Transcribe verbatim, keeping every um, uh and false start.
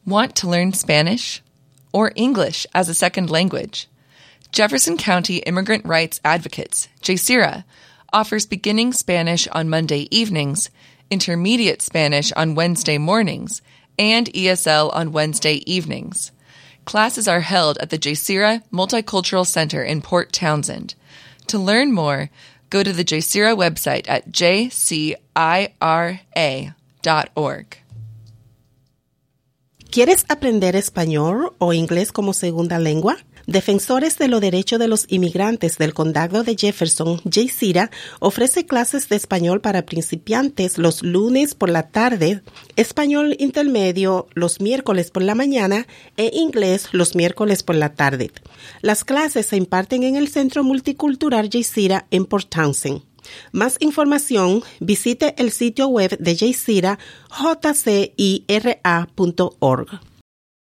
Want to learn Spanish or English as a second language? Jefferson County Immigrant Rights Advocates, JSIRA, offers beginning Spanish on Monday evenings, intermediate Spanish on Wednesday mornings, and E S L on Wednesday evenings. Classes are held at the JSIRA Multicultural Center in Port Townsend. To learn more, go to the JSIRA website at j c i r a dot org. ¿Quieres aprender español o inglés como segunda lengua? Defensores de los Derechos de los Inmigrantes del Condado de Jefferson, JSIRA, ofrece clases de español para principiantes los lunes por la tarde, español intermedio los miércoles por la mañana e inglés los miércoles por la tarde. Las clases se imparten en el Centro Multicultural JSIRA en Port Townsend. Más información, visite el sitio web de JSIRA, j c i r a punto org.